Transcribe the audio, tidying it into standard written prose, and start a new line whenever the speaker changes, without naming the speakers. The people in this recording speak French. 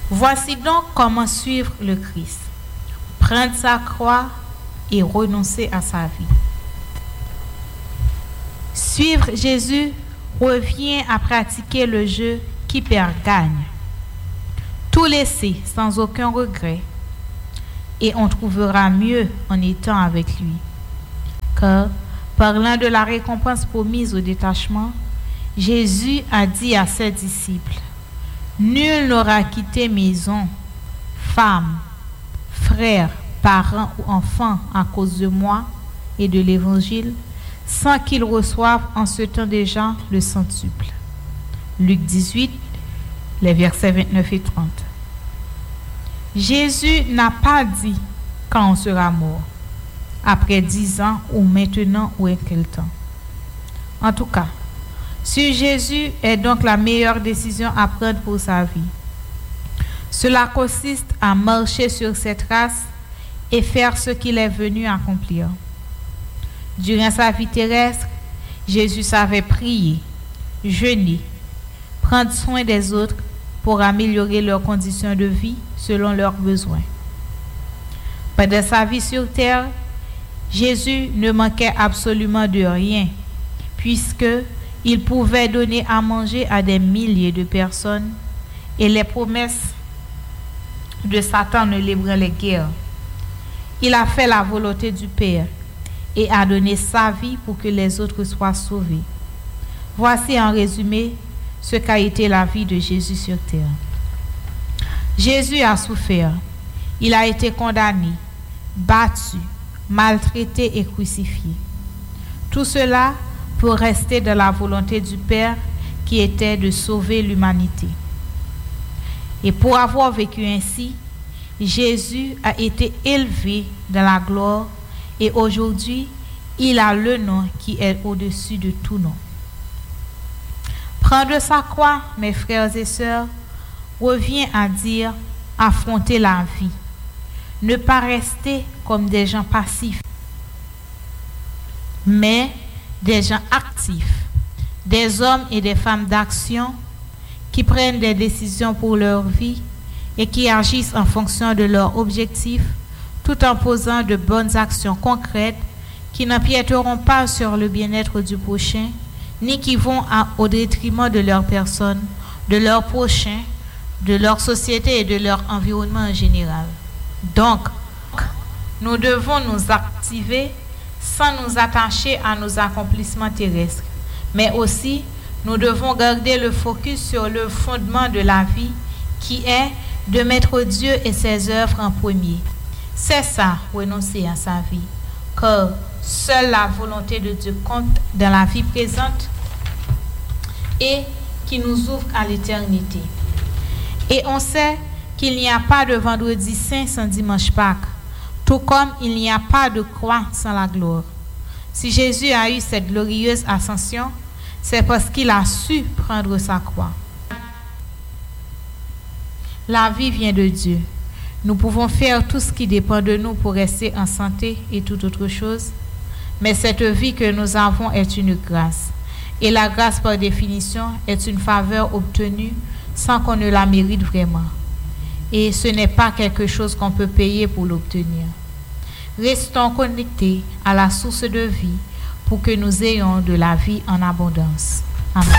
Voici donc comment suivre le Christ. Prendre sa croix et renoncer à sa vie. Suivre Jésus revient à pratiquer le jeu qui perd gagne. Tout laisser sans aucun regret et on trouvera mieux en étant avec lui. Car, parlant de la récompense promise au détachement, Jésus a dit à ses disciples, « Nul n'aura quitté maison, femme, frère, parents ou enfants à cause de moi et de l'Évangile, sans qu'il reçoive en ce temps déjà le centuple. » Luc 18, les versets 29 et 30. Jésus n'a pas dit quand on sera mort, après 10 ans ou maintenant ou à quel temps. En tout cas, suivre Jésus est donc la meilleure décision à prendre pour sa vie. Cela consiste à marcher sur cette trace et faire ce qu'il est venu accomplir. Durant sa vie terrestre, Jésus savait prier, jeûner, prendre soin des autres pour améliorer leurs conditions de vie selon leurs besoins. Pendant sa vie sur terre, Jésus ne manquait absolument de rien, puisqu'il pouvait donner à manger à des milliers de personnes et les promesses de Satan ne l'ébranlaient guère. Il a fait la volonté du Père et a donné sa vie pour que les autres soient sauvés. Voici en résumé ce qu'a été la vie de Jésus sur terre. Jésus a souffert. Il a été condamné, battu, maltraité et crucifié. Tout cela pour rester dans la volonté du Père qui était de sauver l'humanité. Et pour avoir vécu ainsi, Jésus a été élevé dans la gloire et aujourd'hui, il a le nom qui est au-dessus de tout nom. Prendre sa croix, mes frères et sœurs, revient à dire affronter la vie. Ne pas rester comme des gens passifs, mais des gens actifs, des hommes et des femmes d'action qui prennent des décisions pour leur vie et qui agissent en fonction de leurs objectifs tout en posant de bonnes actions concrètes qui n'empiéteront pas sur le bien-être du prochain ni qui vont au détriment de leur personne, de leur prochain, de leur société et de leur environnement en général. Donc, nous devons nous activer sans nous attacher à nos accomplissements terrestres, mais aussi nous devons garder le focus sur le fondement de la vie qui est de mettre Dieu et ses œuvres en premier. C'est ça, renoncer à sa vie, car seule la volonté de Dieu compte dans la vie présente et qui nous ouvre à l'éternité. Et on sait qu'il n'y a pas de vendredi saint sans dimanche Pâques, tout comme il n'y a pas de croix sans la gloire. Si Jésus a eu cette glorieuse ascension, c'est parce qu'il a su prendre sa croix. La vie vient de Dieu. Nous pouvons faire tout ce qui dépend de nous pour rester en santé et toute autre chose, mais cette vie que nous avons est une grâce. Et la grâce, par définition, est une faveur obtenue sans qu'on ne la mérite vraiment. Et ce n'est pas quelque chose qu'on peut payer pour l'obtenir. Restons connectés à la source de vie pour que nous ayons de la vie en abondance.